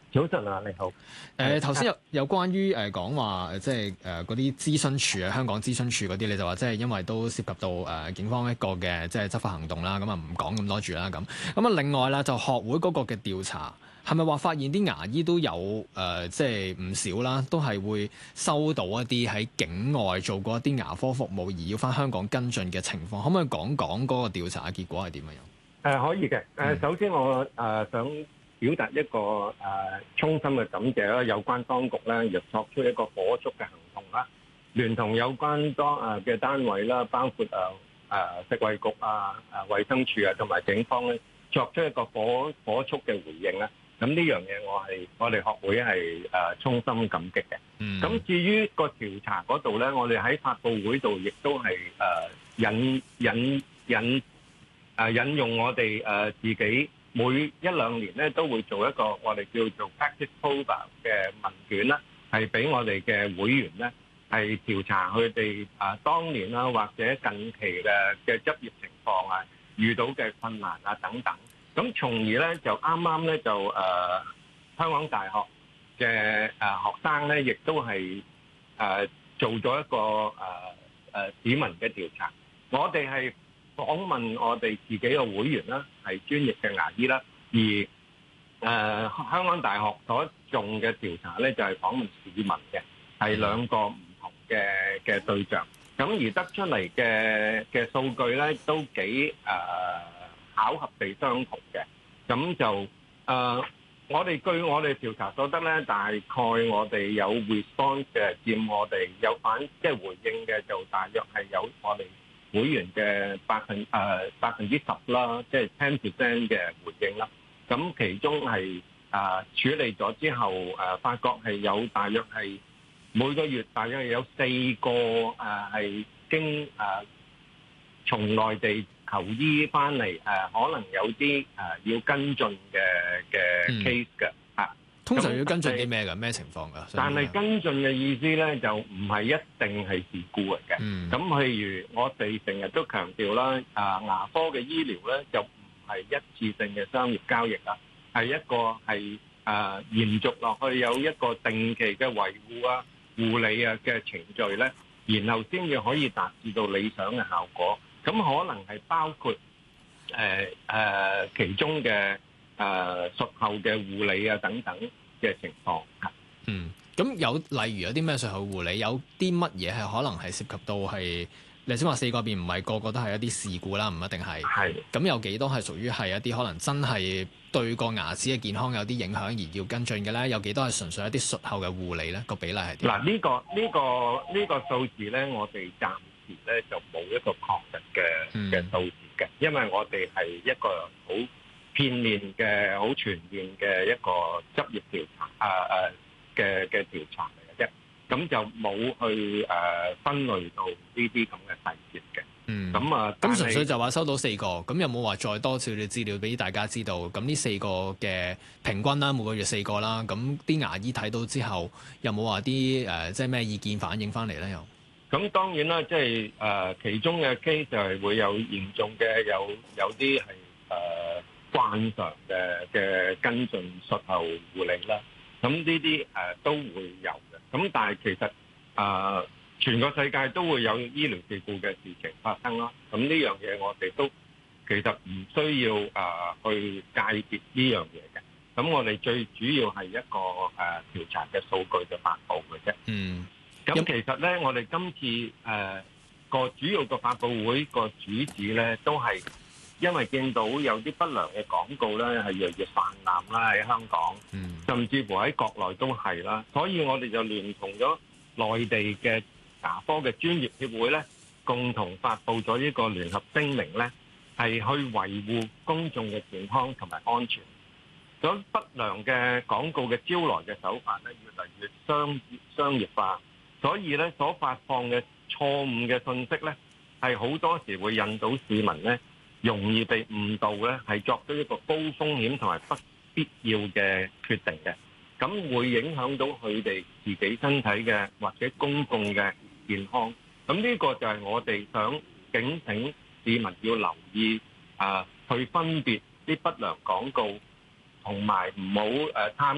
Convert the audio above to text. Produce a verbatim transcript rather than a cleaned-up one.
早晨啊，你好。 誒頭先有有關於誒講話，即係誒嗰啲諮詢處啊，香港諮詢處嗰啲，你就話即係因為都涉及到誒、呃、警方一個嘅即係執法行動啦，咁啊唔講咁多住啦咁。咁啊另外啦，就學會嗰個嘅調查，係咪話發現啲牙醫都有誒、呃、即係唔少啦，都係會收到一啲喺境外做過一啲牙科服務而要返香港跟進嘅情況？可唔可以講講嗰個調查嘅結果係點樣？誒、 呃、可以嘅。誒、呃、首先我誒、呃、想表達一個誒衷心嘅感謝啦，有關當局咧亦作出一個火速嘅行動啦，聯同有關當誒嘅單位啦，包括誒誒、呃、食衛局啊、誒衛生署啊同埋警方咧，作出一個火火速嘅回應啦。咁呢樣嘢我係我哋學會係誒衷心感激嘅。咁、嗯、至於個調查嗰度咧，我哋喺發佈會度亦都係誒引引引誒引用我哋誒自己。每一兩年咧都會做一個我哋叫做 practice profile 嘅問卷啦，係俾我哋嘅會員咧係調查佢哋啊當年啦或者近期嘅嘅執業情況啊，遇到嘅困難啊等等。咁從而咧就啱啱咧就誒、呃、香港大學嘅誒、呃、學生咧，亦都係誒、呃、做咗一個誒誒、呃、市民嘅調查。我哋係訪問我哋自己嘅會員啦，係專業嘅牙醫啦，而誒、呃、香港大學所做嘅調查咧就係、是、訪問市民嘅，係兩個唔同嘅嘅對象。咁而得出嚟嘅嘅數據咧都幾誒、呃、巧合地相同嘅。咁就誒、呃、我哋據我哋調查所得咧，大概我哋有 response 嘅佔我哋有反即係、就是、回應嘅就大約係有我哋會員嘅百分誒百分之十啦，即係 ten percent 嘅回應啦。咁其中係誒、呃、處理咗之後，誒、呃、發覺係有大約係每個月大約係有四個誒係、呃、經誒、呃、從內地求醫翻嚟，誒、呃、可能有啲誒、呃、要跟進嘅嘅 case 嘅。嗯通常要跟進啲咩㗎？咩情況㗎？ 但係跟進嘅意思咧，就唔係一定係事故嚟嘅。咁、嗯、譬如我哋成日都強調啦，啊牙科嘅醫療咧就唔係一次性嘅商業交易啦，係一個係啊延續落去有一個定期嘅維護啊、護理啊嘅程序咧，然後先至可以達至到理想嘅效果。咁可能係包括誒誒、呃呃、其中嘅誒術後嘅護理啊等等嘅情況。 嗯，咁有例如有啲咩術後護理，有啲乜嘢係可能係涉及到係，你先話四個邊唔係個個都係一啲事故啦，唔一定係。係。咁有幾多係屬於係一啲可能真係對個牙齒嘅健康有啲影響而要跟進嘅咧？有幾多係純粹一啲術後嘅護理咧？個比例係點？嗱，呢個呢個呢個數字咧，我哋暫時咧就冇一個確實嘅嘅數字嘅，因為我哋係一個好片面嘅、好全面嘅一個執業調查啊啊嘅嘅調查嚟嘅啫，咁就冇去誒、呃、分類到呢啲咁嘅細節嘅。嗯，咁啊，咁純粹就話收到四個，咁有冇話再多少少資料俾大家知道？咁呢四個嘅平均啦，每個月四個啦，咁啲牙醫睇到之後，有冇話啲誒即係咩意見反映翻嚟咧？又咁當然啦，即係誒其中嘅 case 就係會有嚴重嘅，有有啲係誒慣常嘅嘅跟進術後護理啦。咁呢啲誒都會有嘅，咁但係其實誒、呃、全個世界都會有醫療事故嘅事情發生啦。咁呢樣嘢我哋都其實唔需要誒、呃、去界別呢樣嘢嘅。咁我哋最主要係一個誒、呃、調查嘅數據嘅發布嘅啫。嗯。咁其實咧，我哋今次誒個、呃、主要嘅發布會個主旨咧，都係因為見到有啲不良嘅廣告咧，係越嚟越泛濫啦喺香港，嗯、甚至乎喺國內都係啦，所以我哋就聯同咗內地嘅牙科嘅專業協會咧，共同發布咗呢個聯合聲明咧，係去維護公眾嘅健康同埋安全。咁不良嘅廣告嘅招來嘅手法咧，越嚟越商商業化。所以咧，所發放嘅錯誤嘅信息咧，係好多時會引到市民咧，容易被誤導咧，係作出一個高風險同埋不必要嘅決定嘅，咁會影響到佢哋自己身體嘅或者公共嘅健康。咁呢個就係我哋想警醒市民要留意啊，去分別啲不良廣告，同埋唔好誒參